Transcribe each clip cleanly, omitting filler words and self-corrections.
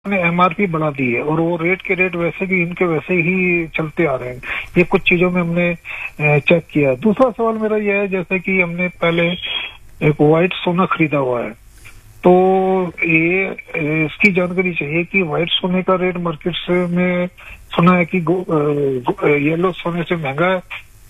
ने एमआरपी बढ़ा दी है और वो रेट के रेट वैसे की इनके वैसे ही चलते आ रहे हैं। ये कुछ चीजों में हमने चेक किया। दूसरा सवाल मेरा यह है, जैसे कि हमने पहले एक व्हाइट सोना खरीदा हुआ है, तो ये इसकी जानकारी चाहिए कि व्हाइट सोने का रेट मार्केट से में सुना है कि येलो सोने से महंगा है।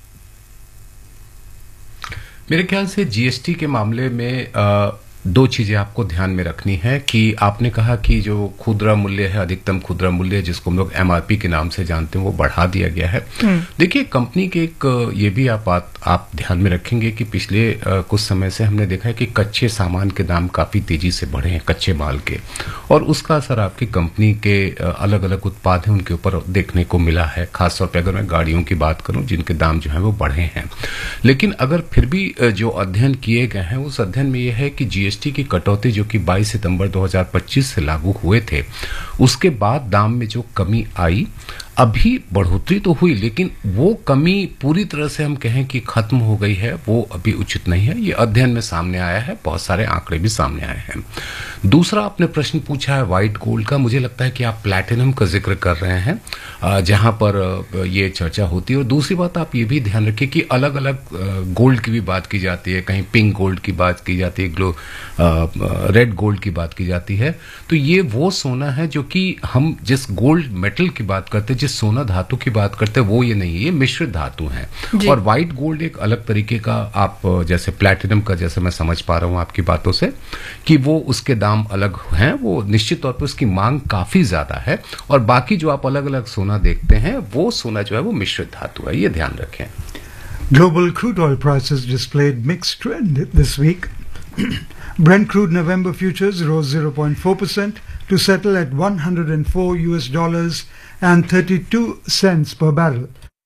मेरे ख्याल से जीएसटी के मामले में दो चीजें आपको ध्यान में रखनी है कि आपने कहा कि जो खुदरा मूल्य है, अधिकतम खुदरा मूल्य जिसको हम लोग एमआरपी के नाम से जानते हैं, वो बढ़ा दिया गया है। देखिए, कंपनी के एक ये भी आप ध्यान में रखेंगे कि पिछले कुछ समय से हमने देखा है कि कच्चे सामान के दाम काफी तेजी से बढ़े हैं, कच्चे माल के, और उसका असर आपकी कंपनी के अलग अलग उत्पाद हैं उनके ऊपर देखने को मिला है। खासतौर पर अगर मैं गाड़ियों की बात करूं जिनके दाम जो है वो बढ़े हैं, लेकिन अगर फिर भी जो अध्ययन किए गए हैं उस अध्ययन में यह है कि जीएसटी की कटौती जो कि 22 सितंबर 2025 से लागू हुए थे, उसके बाद दाम में जो कमी आई, अभी बढ़ोतरी तो हुई, लेकिन वो कमी पूरी तरह से हम कहें कि खत्म हो गई है, वो अभी उचित नहीं है। ये अध्ययन में सामने आया है, बहुत सारे आंकड़े भी सामने आए हैं। दूसरा आपने प्रश्न पूछा है व्हाइट गोल्ड का। मुझे लगता है कि आप प्लैटिनम का जिक्र कर रहे हैं जहां पर ये चर्चा होती है। और दूसरी बात आप ये भी ध्यान रखिए कि अलग अलग गोल्ड की भी बात की जाती है, कहीं पिंक गोल्ड की बात की जाती है, रेड गोल्ड की बात की जाती है। तो ये वो सोना है जो कि हम जिस गोल्ड मेटल की बात करते हैं, जिस सोना धातु की बात करते हैं, वो ये नहीं है, ये मिश्रित धातु है। और व्हाइट गोल्ड एक अलग तरीके का, आप जैसे प्लैटिनम का, जैसे मैं समझ पा रहा हूं आपकी बातों से कि वो उसके दाम अलग हैं, वो निश्चित तौर पर उसकी मांग काफी ज्यादा है। और बाकी जो आप अलग अलग सोना देखते हैं, वो सोना जो है वो मिश्रित धातु है, ये ध्यान रखें। Global crude oil prices displayed mixed trend this week. Brent crude November futures rose 0.4% to settle at $104 and 32 cents per barrel.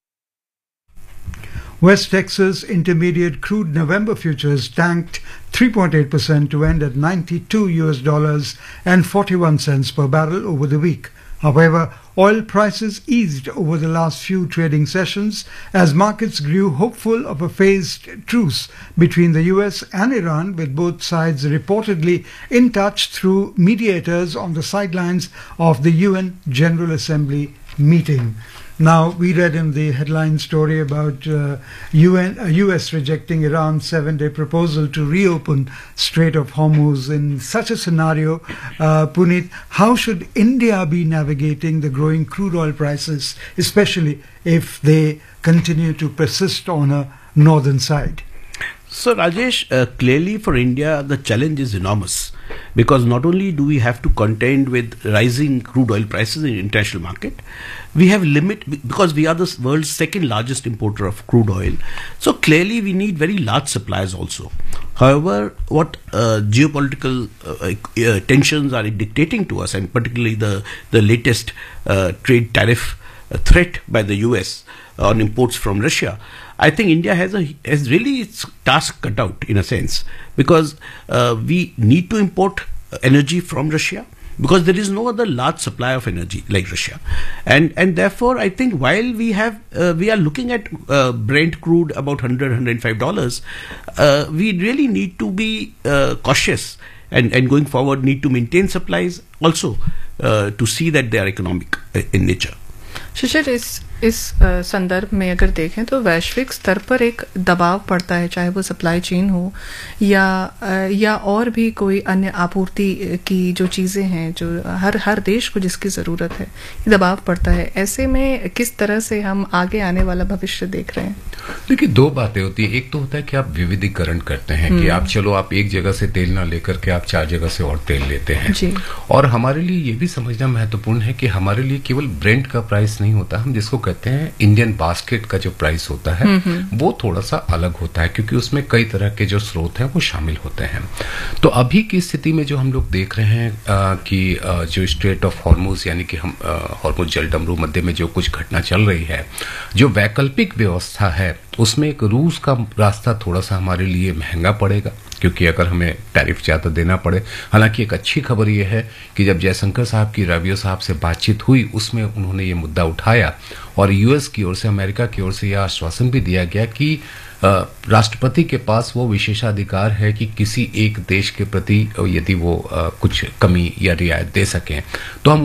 West Texas Intermediate crude November futures tanked 3.8% to end at $92 and 41 cents per barrel over the week. However, oil prices eased over the last few trading sessions as markets grew hopeful of a phased truce between the US and Iran, with both sides reportedly in touch through mediators on the sidelines of the UN General Assembly meeting. Now, we read in the headline story about US rejecting Iran's 7-day proposal to reopen Strait of Hormuz. In such a scenario, Puneet, how should India be navigating the growing crude oil prices, especially if they continue to persist on a northern side? So, Rajesh, clearly for India, the challenge is enormous, because not only do we have to contend with rising crude oil prices in the international market, we have because we are the world's second largest importer of crude oil. So clearly we need very large supplies also. However, what geopolitical tensions are dictating to us, and particularly the latest trade tariff threat by the US on imports from Russia, I think India has really its task cut out in a sense, because we need to import energy from Russia, because there is no other large supply of energy like Russia, and therefore I think while we are looking at Brent crude about $100-$105, we really need to be cautious, and going forward need to maintain supplies also to see that they are economic in nature. शिशिर, इस संदर्भ में अगर देखें तो वैश्विक स्तर पर एक दबाव पड़ता है, चाहे वो सप्लाई चेन हो या और भी कोई अन्य आपूर्ति की जो चीज़ें हैं, जो हर देश को जिसकी ज़रूरत है, दबाव पड़ता है। ऐसे में किस तरह से हम आगे आने वाला भविष्य देख रहे हैं? देखिए, दो बातें होती है। एक तो होता है कि आप विविधीकरण करते हैं कि आप एक जगह से तेल ना लेकर के आप 4 जगह से और तेल लेते हैं जी। और हमारे लिए ये भी समझना महत्वपूर्ण है कि हमारे लिए केवल ब्रेंट का प्राइस नहीं होता, हम जिसको कहते हैं इंडियन बास्केट का जो प्राइस होता है वो थोड़ा सा अलग होता है, क्योंकि उसमें कई तरह के जो स्रोत हैं वो शामिल होते हैं। तो अभी की स्थिति में जो हम लोग देख रहे हैं कि जो स्ट्रेट ऑफ हॉर्मुज, यानी कि हम हॉर्मुज जलडमरू मध्य में जो कुछ घटना चल रही है, जो वैकल्पिक व्यवस्था है, उसमें एक रूस का रास्ता थोड़ा सा हमारे लिए महंगा पड़ेगा, क्योंकि अगर हमें टैरिफ ज़्यादा देना पड़े। हालांकि एक अच्छी खबर यह है कि जब जयशंकर साहब की रबियो साहब से बातचीत हुई उसमें उन्होंने ये मुद्दा उठाया और यूएस की ओर से, अमेरिका की ओर से यह आश्वासन भी दिया गया कि राष्ट्रपति के पास वो विशेषाधिकार है कि किसी एक देश के प्रति यदि वो कुछ कमी या रियायत दे सकें तो हम